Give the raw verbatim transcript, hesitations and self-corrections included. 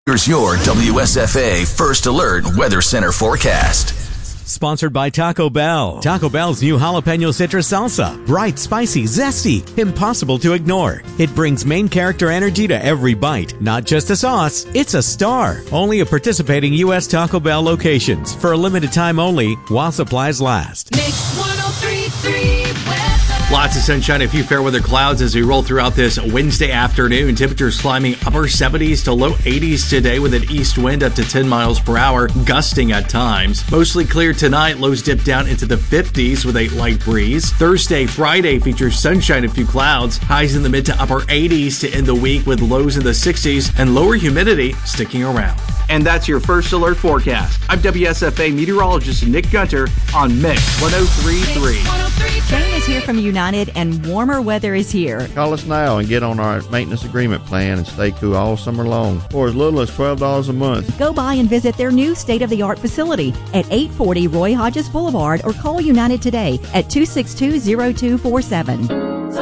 Here's your W S F A First Alert Weather Center forecast. Sponsored by Taco Bell. Taco Bell's new jalapeno citrus salsa. Bright, spicy, zesty, impossible to ignore. It brings main character energy to every bite. Not just a sauce, it's a star. Only at participating U S Taco Bell locations. For a limited time only, while supplies last. Mix one oh three point three weather. Lots of sunshine, a few fair weather clouds as we roll throughout this Wednesday afternoon. Temperatures climbing upper seventies to low eighties today with an east wind up to ten miles per hour, gusting at times. Mostly clear tonight, lows dip down into the fifties with a light breeze. Thursday, Friday features sunshine, a few clouds, highs in the mid to upper eighties to end the week with lows in the sixties and lower humidity sticking around. And that's your First Alert forecast. I'm W S F A meteorologist Nick Gunter on Mix one oh three point three. Shane is here from United, and warmer weather is here. Call us now and get on our maintenance agreement plan and stay cool all summer long for as little as twelve dollars a month. Go by and visit their new state-of-the-art facility at eight forty Roy Hodges Boulevard or call United today at two six two, zero two four seven.